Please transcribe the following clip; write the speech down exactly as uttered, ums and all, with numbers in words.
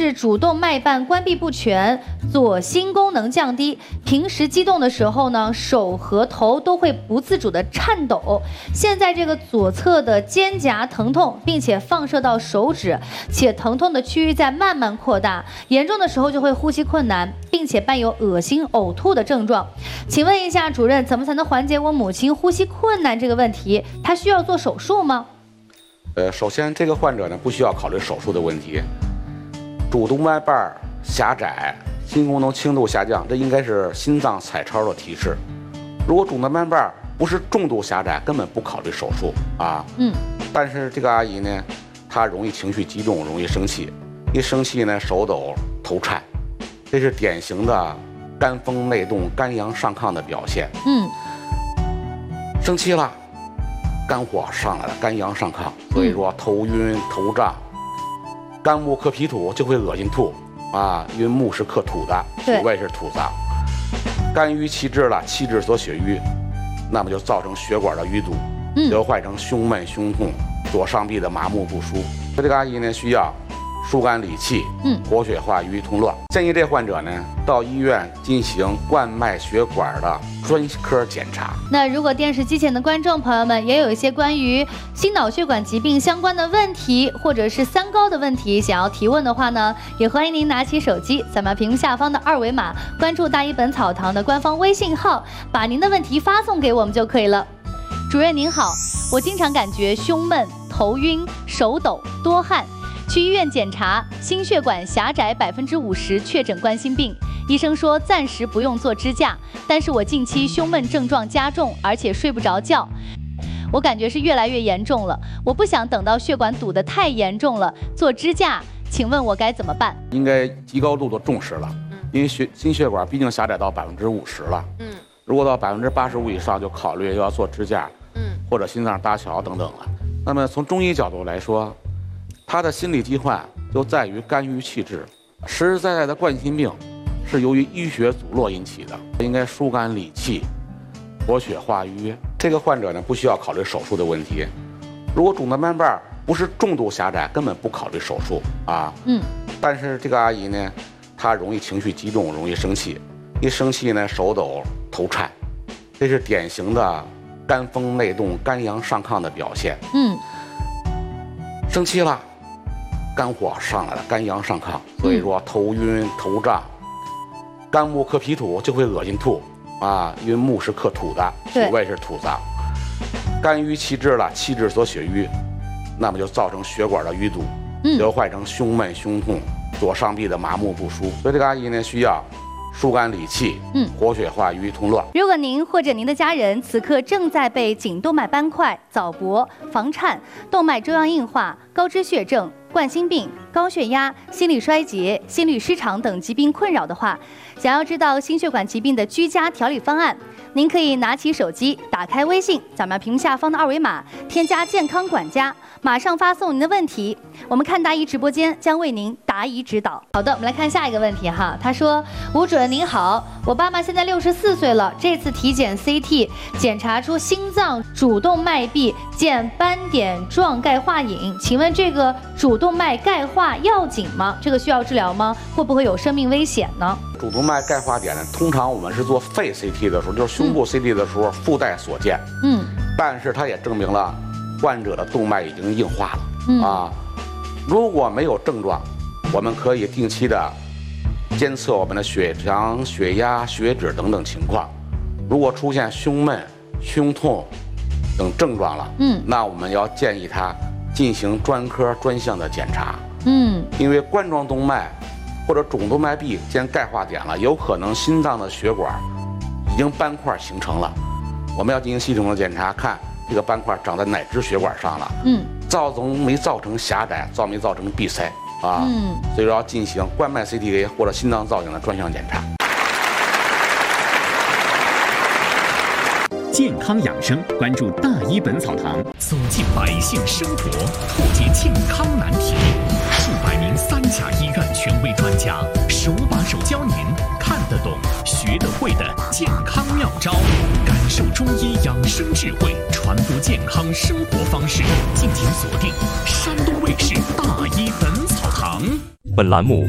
是主动脉瓣关闭不全，左心功能降低，平时激动的时候呢，手和头都会不自主的颤抖。现在这个左侧的肩胛疼痛，并且放射到手指，且疼痛的区域在慢慢扩大，严重的时候就会呼吸困难，并且伴有恶心、呕吐的症状。请问一下主任，怎么才能缓解我母亲呼吸困难这个问题？她需要做手术吗？ 呃，首先这个患者呢不需要考虑手术的问题，主动脉瓣狭窄，心功能轻度下降，这应该是心脏彩超的提示。如果主动脉瓣不是重度狭窄，根本不考虑手术啊。嗯。但是这个阿姨呢，她容易情绪激动，容易生气，一生气呢手抖、头颤，这是典型的肝风内动、肝阳上亢的表现。嗯。生气了。肝火上来了，肝阳上亢，所以说头晕头胀，肝木克脾土就会恶心吐啊，因为木是克土的，土味是土脏，肝郁气滞了，气滞所血瘀，那么就造成血管的淤堵，就坏成胸闷胸痛，左上臂的麻木不舒。这个阿姨呢需要疏肝理气，嗯，活血化瘀通络。建议这患者呢到医院进行冠脉血管的专科检查。 那如果电视机前的观众朋友们也有一些关于心脑血管疾病相关的问题，或者是三高的问题想要提问的话呢，也欢迎您拿起手机，扫描屏幕下方的二维码，关注大医本草堂的官方微信号，把您的问题发送给我们就可以了。主任您好，我经常感觉胸闷、头晕、手抖、多汗。去医院检查，心血管狭窄百分之五十，确诊冠心病。医生说暂时不用做支架，但是我近期胸闷症状加重，而且睡不着觉，我感觉是越来越严重了。我不想等到血管堵得太严重了做支架，请问我该怎么办？ 应该极高度的重视了，因为血心血管毕竟狭窄到百分之五十了。嗯，如果到百分之八十五以上，就考虑要做支架，嗯，或者心脏搭桥等等了。那么从中医角度来说，他的心理疾患就在于肝郁气滞，实实在在的冠心病是由于淤血阻络引起的，应该疏肝理气、活血化瘀。这个患者呢不需要考虑手术的问题，如果主动脉瓣不是重度狭窄，根本不考虑手术啊。嗯。但是这个阿姨呢，她容易情绪激动，容易生气，一生气呢手抖、头颤，这是典型的肝风内动、肝阳上亢的表现。嗯。生气了。肝火上来了，肝阳上亢，所以说头晕头胀，肝木克脾土就会恶心吐啊，因为木是克土的，土味是土脏，肝郁气滞了，气滞所血瘀，那么就造成血管的淤堵，就坏成胸闷胸痛，左上臂的麻木不舒。所以这个阿姨呢需要疏肝理气，嗯，活血化瘀通络。 如果您或者您的家人此刻正在被颈动脉斑块、早搏、房颤、动脉粥样硬化、高脂血症、冠心病、高血压、心力衰竭、心律失常等疾病困扰的话，想要知道心血管疾病的居家调理方案，您可以拿起手机，打开微信，扫描屏幕下方的二维码，添加健康管家，马上发送您的问题，我们看大医直播间将为您答疑指导。好的，我们来看下一个问题哈。他说：吴主任您好，我爸妈现在六十四岁了，这次体检 C T 检查出心脏主动脉壁见斑点状钙化隐，请问这个主动脉钙化要紧吗？这个需要治疗吗？会不会有生命危险呢？ 主动脉钙化点呢，通常我们是做肺 C T 的时候，就是胸部 C T 的时候附带所见。嗯，但是它也证明了患者的动脉已经硬化了。嗯啊，如果没有症状，我们可以定期的监测我们的血糖、血压、血脂等等情况。如果出现胸闷、胸痛等症状了，嗯，那我们要建议他进行专科专项的检查。嗯，因为冠状动脉或者主动脉壁见钙化点了，有可能心脏的血管已经斑块形成了，我们要进行系统的检查，看这个斑块长在哪支血管上了，嗯，造成没造成狭窄，造没造成闭塞啊，嗯，所以说要进行冠脉 C T A 或者心脏造影的专项检查。 健康养生，关注大医本草堂，走进百姓生活，破解健康难题。数百名三甲医院权威专家，手把手教您看得懂、学得会的健康妙招，感受中医养生智慧，传播健康生活方式。敬请锁定山东卫视大医本草堂。 本栏目